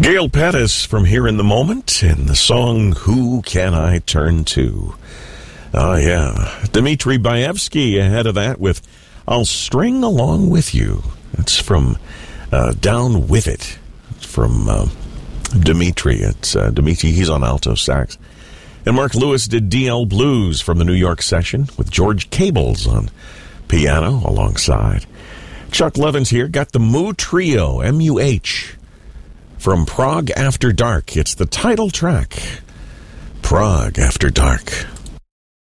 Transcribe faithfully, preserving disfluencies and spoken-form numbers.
Gail Pettis from Here in the Moment in the song Who Can I Turn To? Oh, yeah. Dmitri Baevsky ahead of that with I'll String Along With You. That's from uh, Down With It. It's from uh, Dmitri. It's uh, Dmitri. He's on alto sax. And Mark Lewis did D L Blues from the New York session with George Cables on piano alongside. Chuck Levins here. Got the Moo Trio, M U H. From Prague After Dark. It's the title track, Prague After Dark.